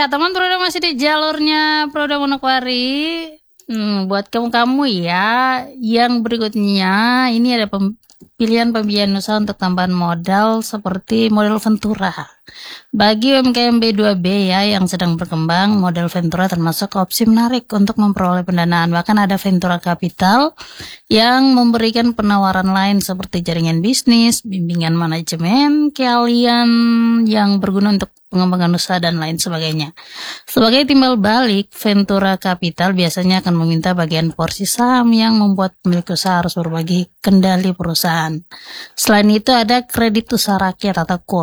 Ya, teman Proda masih di jalurnya Proda Manokwari. Buat kamu ya, yang berikutnya ini ada pilihan pembiayaan usaha untuk tambahan modal seperti model Ventura. Bagi UMKM B2B ya yang sedang berkembang, model Ventura termasuk opsi menarik untuk memperoleh pendanaan. Bahkan ada Ventura Capital yang memberikan penawaran lain seperti jaringan bisnis, bimbingan manajemen, keahlian yang berguna untuk pengembangan usaha dan lain sebagainya. Sebagai timbal balik, Ventura Capital biasanya akan meminta bagian porsi saham yang membuat pemilik usaha harus berbagi kendali perusahaan. Selain itu ada kredit usaha rakyat atau KUR